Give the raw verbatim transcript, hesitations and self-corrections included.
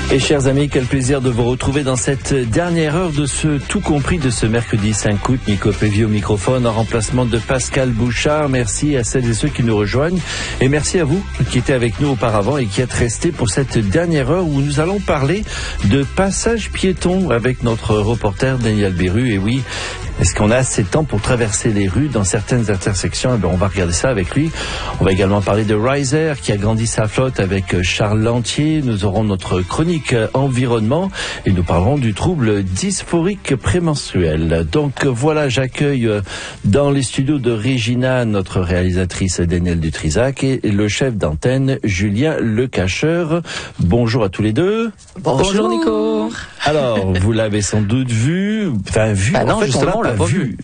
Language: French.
Et chers amis, quel plaisir de vous retrouver dans cette dernière heure de ce tout compris de ce mercredi cinq août. Nico Pévy au microphone en remplacement de Pascal Bouchard. Merci à celles et ceux qui nous rejoignent et merci à vous qui étaient avec nous auparavant et qui êtes restés pour cette dernière heure où nous allons parler de passage piéton avec notre reporter Daniel Beru. Et oui, est-ce qu'on a assez de temps pour traverser les rues dans certaines intersections? Eh bien, on va regarder ça avec lui. On va également parler de Riser qui a grandi sa flotte avec Charles Lantier. Nous aurons notre chronique environnement et nous parlerons du trouble dysphorique prémenstruel. Donc voilà, j'accueille dans les studios de Regina notre réalisatrice Danielle Dutrisac et le chef d'antenne Julien Lecacheur. Bonjour à tous les deux. Bonjour, Bonjour Nico. Alors, vous l'avez sans doute vu, enfin vu, bah non, en fait, justement, on l'a, on l'a pas vu. vu.